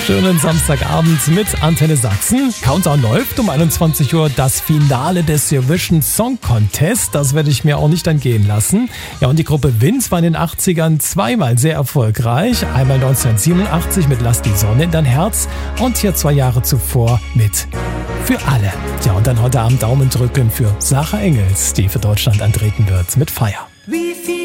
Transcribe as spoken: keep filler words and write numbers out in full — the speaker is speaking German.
Schönen Samstagabend mit Antenne Sachsen. Countdown läuft um einundzwanzig Uhr das Finale des Eurovision Song Contest. Das werde ich mir auch nicht entgehen lassen. Ja, und die Gruppe Vince war in den achtzigern zweimal sehr erfolgreich. Einmal neunzehnhundertsiebenundachtzig mit Lass die Sonne in dein Herz und hier zwei Jahre zuvor mit Für alle. Ja, und dann heute Abend Daumen drücken für Sarah Engels, die für Deutschland antreten wird mit Feier.